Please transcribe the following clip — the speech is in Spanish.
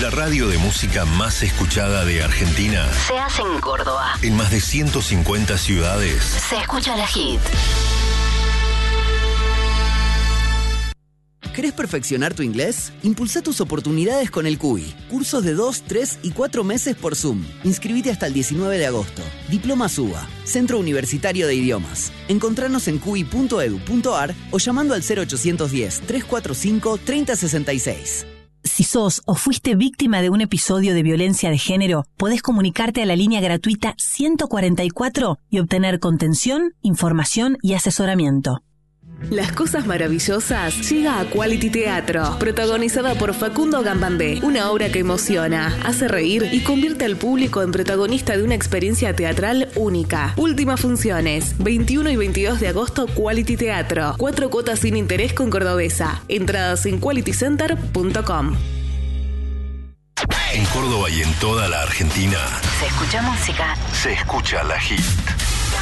La radio de música más escuchada de Argentina se hace en Córdoba. En más de 150 ciudades. Se escucha La Hit. ¿Querés perfeccionar tu inglés? Impulsa tus oportunidades con el CUI. Cursos de 2, 3 y 4 meses por Zoom. Inscribite hasta el 19 de agosto. Diploma SUBA, Centro Universitario de Idiomas. Encontranos en cui.edu.ar o llamando al 0810-345-3066. Si sos o fuiste víctima de un episodio de violencia de género, podés comunicarte a la línea gratuita 144 y obtener contención, información y asesoramiento. Las Cosas Maravillosas llega a Quality Teatro, protagonizada por Facundo Gambandé, una obra que emociona, hace reír y convierte al público en protagonista de una experiencia teatral única. Últimas funciones, 21 y 22 de agosto, Quality Teatro. 4 cuotas sin interés con Cordobesa. Entradas en qualitycenter.com. En Córdoba y en toda la Argentina Se escucha música. se escucha La Hit.